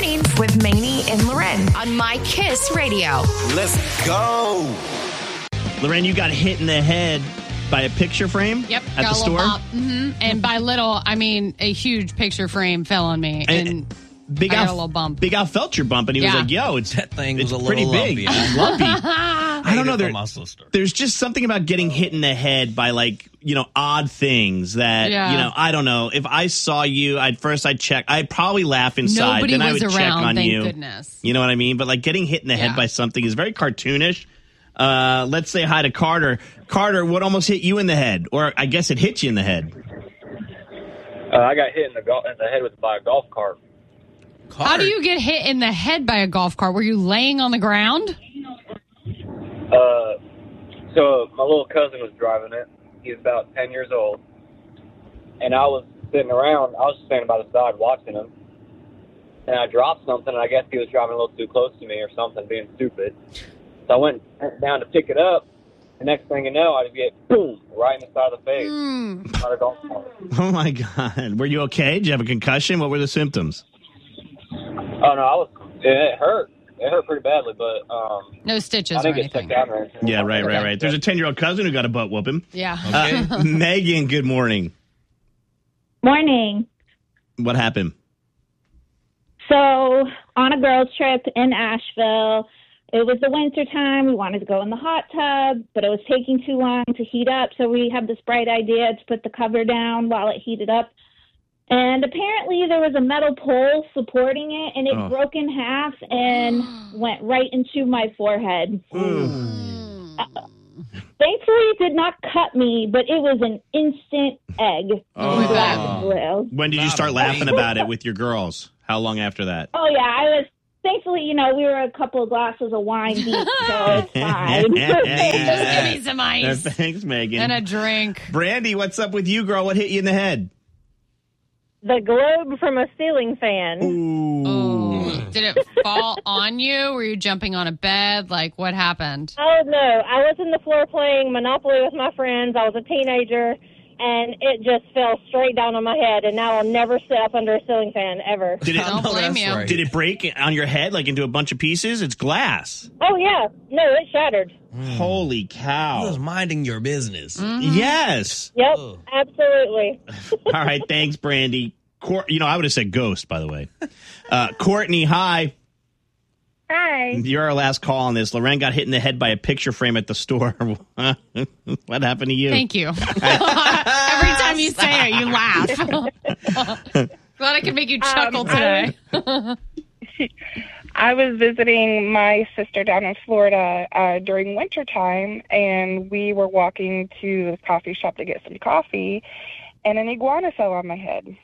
Mornings with Maney and Loren on My Kiss Radio. Let's go. Loren, you got hit in the head by a picture frame Yep, at got the a little store? bump. And by little, I mean a huge picture frame fell on me. And Big I got Al, a little bump. Big Al felt your bump, and he was Yeah. like, yo, That thing it's was a pretty little big. lumpy. It's lumpy. I don't know. My sister. There's just something about getting hit in the head by, like, odd things that, I don't know. If I saw you, I'd check. I'd probably laugh inside. Nobody then I was would check around, on thank you. goodness. You know what I mean? But, like, getting hit in the head Yeah. by something is very cartoonish. Let's say hi to Carter. Carter, what almost hit you in the head? Or I guess it hit you in the head. I got hit in the head by a golf cart. How do you get hit in the head by a golf cart? Were you laying on the ground? So my little cousin was driving it. He was about 10 years old. And I was sitting around. I was just standing by the side watching him. And I dropped something, and I guess he was driving a little too close to me or something, being stupid. So I went down to pick it up. The next thing you know, I just get, boom, right in the side of the face. By the golf cart. Oh, my God. Were you okay? Did you have a concussion? What were the symptoms? Oh, no, it hurt. It hurt pretty badly, but No stitches I or didn't get anything. checked out or anything. Yeah, right. There's a 10-year-old cousin who got a butt whooping. Yeah. Megan, good morning. Morning. What happened? So, on a girls' trip in Asheville, it was the winter time. We wanted to go in the hot tub, but it was taking too long to heat up. So we had this bright idea to put the cover down while it heated up. And apparently there was a metal pole supporting it, and it broke in half and went right into my forehead. Thankfully, it did not cut me, but it was an instant egg. When did you start laughing about it with your girls? How long after that? Oh, yeah, I was. Thankfully, we were a couple of glasses of wine deep, so it's fine. Just give me some ice. Thanks, Megan. And a drink. Brandy, what's up with you, girl? What hit you in the head? The globe from a ceiling fan. Ooh. Did it fall on you? Were you jumping on a bed? Like, what happened? Oh, no. I was in the floor playing Monopoly with my friends. I was a teenager, and it just fell straight down on my head, and now I'll never sit up under a ceiling fan ever. Did it, Don't blame you. right. Did it break on your head, like into a bunch of pieces? It's glass. Oh, yeah. No, it shattered. Holy I cow. was minding your business. Yes. Yep, Ugh. absolutely. All right. Thanks, Brandy. I would have said ghost, by the way. Courtney, hi. Hi. You're our last call on this. Loren got hit in the head by a picture frame at the store. What happened to you? Thank you. Every time you say it, you laugh. Glad I can make you chuckle today. I was visiting my sister down in Florida during wintertime, and we were walking to the coffee shop to get some coffee, and an iguana fell on my head.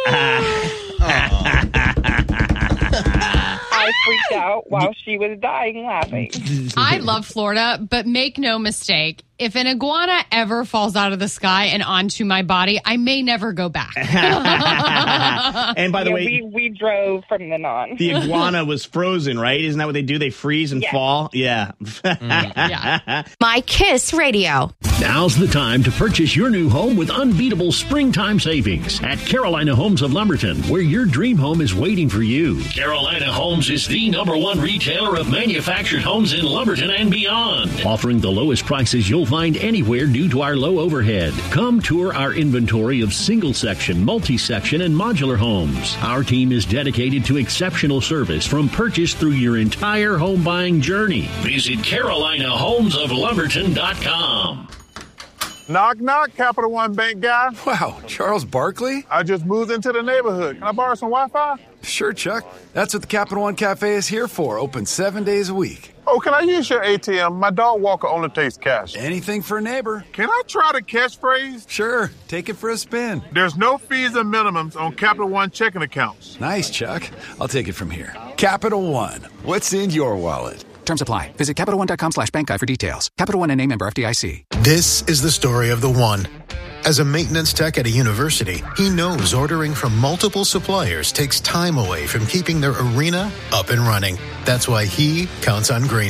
I freaked out while she was dying laughing. I love Florida, but make no mistake, if an iguana ever falls out of the sky and onto my body, I may never go back. And by the way, we drove from then on. the iguana was frozen, right? Isn't that what they do? They freeze and fall? Yeah. Yeah. My Kiss Radio. Now's the time to purchase your new home with unbeatable springtime savings at Carolina Homes of Lumberton, where your dream home is waiting for you. Carolina Homes is the #1 retailer of manufactured homes in Lumberton and beyond, offering the lowest prices you'll find anywhere due to our low overhead. Come tour our inventory of single-section, multi-section, and modular homes. Our team is dedicated to exceptional service from purchase through your entire home buying journey. Visit CarolinaHomesofLumberton.com. Knock, knock, Capital One Bank guy. Wow, Charles Barkley? I just moved into the neighborhood. Can I borrow some Wi-Fi? Sure, Chuck. That's what the Capital One Cafe is here for, open 7 days a week. Oh, can I use your ATM? My dog walker only takes cash. Anything for a neighbor. Can I try the catchphrase? Sure, take it for a spin. There's no fees and minimums on Capital One checking accounts. Nice, Chuck. I'll take it from here. Capital One. What's in your wallet? Terms apply. Visit CapitalOne.com/bankguide for details. Capital One and a member FDIC. This is the story of the one. As a maintenance tech at a university, he knows ordering from multiple suppliers takes time away from keeping their arena up and running. That's why he counts on Grainger,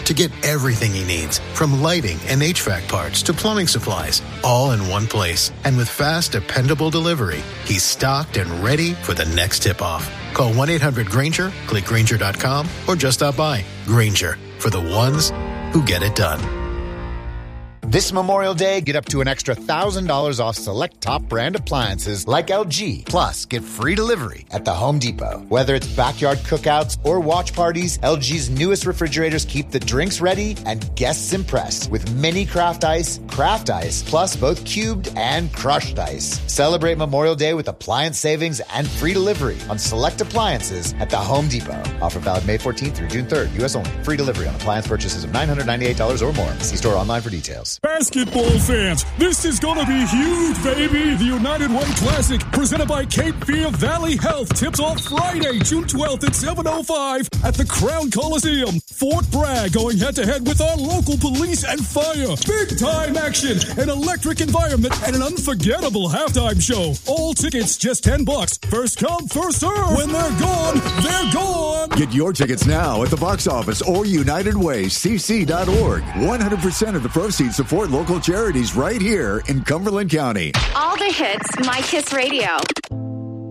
to get everything he needs, from lighting and HVAC parts to plumbing supplies, all in one place. And with fast, dependable delivery, he's stocked and ready for the next tip-off. Call 1-800-GRAINGER, click Grainger.com, or just stop by. Grainger, for the ones who get it done. This Memorial Day, get up to an extra $1,000 off select top brand appliances like LG. Plus, get free delivery at the Home Depot. Whether it's backyard cookouts or watch parties, LG's newest refrigerators keep the drinks ready and guests impressed with mini craft ice, plus both cubed and crushed ice. Celebrate Memorial Day with appliance savings and free delivery on select appliances at the Home Depot. Offer valid May 14th through June 3rd. U.S. only. Free delivery on appliance purchases of $998 or more. See store online for details. Basketball fans, this is going to be huge, baby. The United Way Classic, presented by Cape Fear Valley Health, tips off Friday, June 12th at 7:05 at the Crown Coliseum. Fort Bragg going head-to-head with our local police and fire. Big-time action, an electric environment, and an unforgettable halftime show. All tickets just $10. First come, first serve. When they're gone, they're gone. Get your tickets now at the box office or UnitedWayCC.org. 100% of the proceeds support local charities right here in Cumberland County. All the hits, My Kiss Radio.